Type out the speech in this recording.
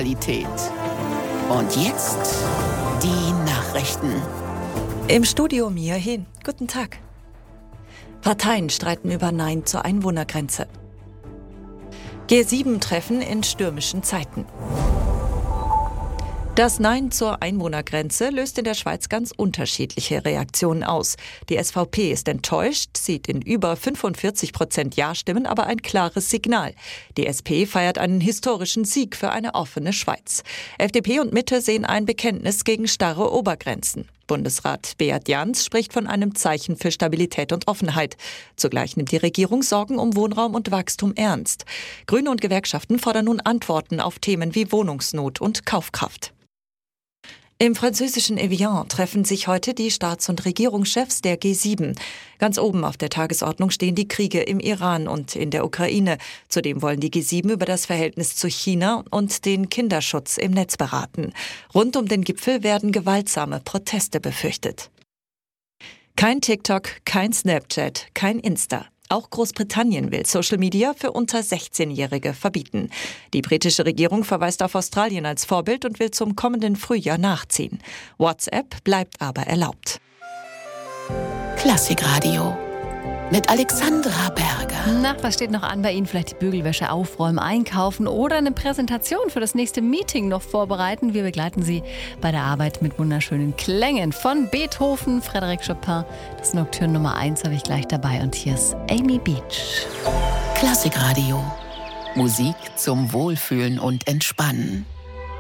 Qualität. Und jetzt die Nachrichten. Im Studio Mia Hehn. Guten Tag. Parteien streiten über Nein zur Einwohnergrenze. G7-Treffen in stürmischen Zeiten. Das Nein zur Einwohnergrenze löst in der Schweiz ganz unterschiedliche Reaktionen aus. Die SVP ist enttäuscht, sieht in über 45% Ja-Stimmen aber ein klares Signal. Die SP feiert einen historischen Sieg für eine offene Schweiz. FDP und Mitte sehen ein Bekenntnis gegen starre Obergrenzen. Bundesrat Beat Jans spricht von einem Zeichen für Stabilität und Offenheit. Zugleich nimmt die Regierung Sorgen um Wohnraum und Wachstum ernst. Grüne und Gewerkschaften fordern nun Antworten auf Themen wie Wohnungsnot und Kaufkraft. Im französischen Evian treffen sich heute die Staats- und Regierungschefs der G7. Ganz oben auf der Tagesordnung stehen die Kriege im Iran und in der Ukraine. Zudem wollen die G7 über das Verhältnis zu China und den Kinderschutz im Netz beraten. Rund um den Gipfel werden gewaltsame Proteste befürchtet. Kein TikTok, kein Snapchat, kein Insta. Auch Großbritannien will Social Media für unter 16-Jährige verbieten. Die britische Regierung verweist auf Australien als Vorbild und will zum kommenden Frühjahr nachziehen. WhatsApp bleibt aber erlaubt. Klassikradio mit Alexandra Berger. Na, was steht noch an bei Ihnen? Vielleicht die Bügelwäsche aufräumen, einkaufen oder eine Präsentation für das nächste Meeting noch vorbereiten. Wir begleiten Sie bei der Arbeit mit wunderschönen Klängen von Beethoven, Frédéric Chopin. Das Nocturne Nummer 1 habe ich gleich dabei und hier ist Amy Beach. Klassikradio. Musik zum Wohlfühlen und Entspannen.